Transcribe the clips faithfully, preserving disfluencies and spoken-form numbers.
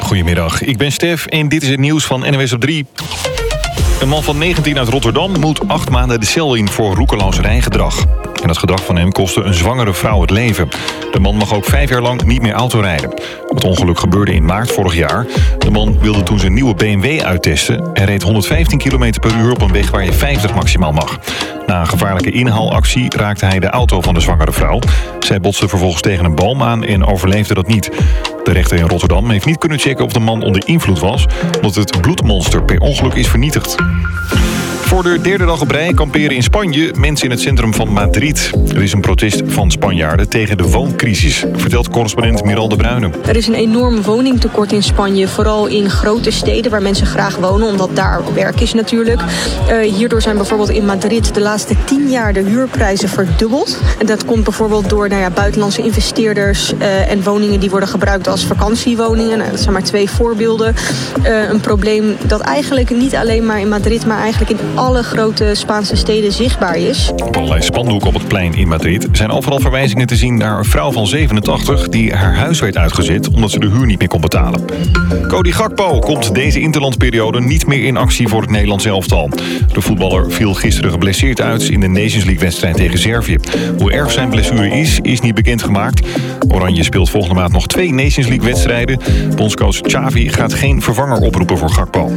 Goedemiddag, ik ben Stef en dit is het nieuws van N O S op drie. Een man van negentien uit Rotterdam moet acht maanden de cel in voor roekeloos rijgedrag. En dat gedrag van hem kostte een zwangere vrouw het leven. De man mag ook vijf jaar lang niet meer autorijden. Het ongeluk gebeurde in maart vorig jaar. De man wilde toen zijn nieuwe B M W uittesten en reed honderdvijftien kilometer per uur op een weg waar je vijftig maximaal mag. Na een gevaarlijke inhaalactie raakte hij de auto van de zwangere vrouw. Zij botste vervolgens tegen een boom aan en overleefde dat niet. De rechter in Rotterdam heeft niet kunnen checken of de man onder invloed was, omdat het bloedmonster per ongeluk is vernietigd. Voor de derde dag op rij kamperen in Spanje mensen in het centrum van Madrid. Er is een protest van Spanjaarden tegen de wooncrisis, vertelt correspondent Miral de Bruyne. Er is een enorm woningtekort in Spanje, vooral in grote steden waar mensen graag wonen, omdat daar werk is natuurlijk. Uh, hierdoor zijn bijvoorbeeld in Madrid de laatste tien jaar de huurprijzen verdubbeld. En dat komt bijvoorbeeld door nou ja, buitenlandse investeerders uh, en woningen die worden gebruikt als vakantiewoningen. Nou, dat zijn maar twee voorbeelden. Uh, een probleem dat eigenlijk niet alleen maar in Madrid, maar eigenlijk in alle grote Spaanse steden zichtbaar is. Op allerlei spandoeken op het plein in Madrid zijn overal verwijzingen te zien naar een vrouw van zevenentachtig die haar huis werd uitgezet omdat ze de huur niet meer kon betalen. Cody Gakpo komt deze interlandperiode niet meer in actie voor het Nederlands elftal. De voetballer viel gisteren geblesseerd uit in de Nations League-wedstrijd tegen Servië. Hoe erg zijn blessure is, is niet bekendgemaakt. Oranje speelt volgende maand nog twee Nations League-wedstrijden. Bondscoach Xavi gaat geen vervanger oproepen voor Gakpo.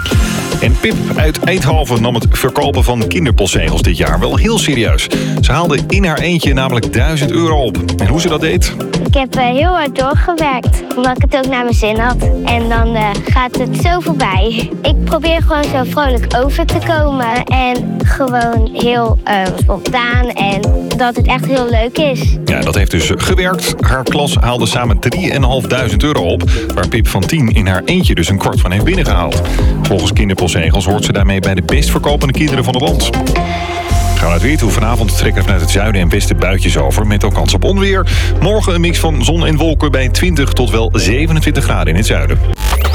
En Pip uit Eindhoven nam het verkopen van kinderpostzegels dit jaar wel heel serieus. Ze haalde in haar eentje namelijk duizend euro op. En hoe ze dat deed? Ik heb uh, heel hard doorgewerkt, omdat ik het ook naar mijn zin had. En dan uh, gaat het zo voorbij. Ik probeer gewoon zo vrolijk over te komen. En gewoon heel uh, spontaan en dat het echt heel leuk is. Ja, dat heeft dus gewerkt. Haar klas haalde samen drieduizend vijfhonderd euro op. Waar Pip van tien in haar eentje dus een kwart van heeft binnengehaald. Volgens kinderpostzegels hoort ze daarmee bij de best verkopende kinderen van het land. Gaan we het weer toe. Vanavond trekken vanuit het zuiden en westen buitjes over met ook kans op onweer. Morgen een mix van zon en wolken bij twintig tot wel zevenentwintig graden in het zuiden.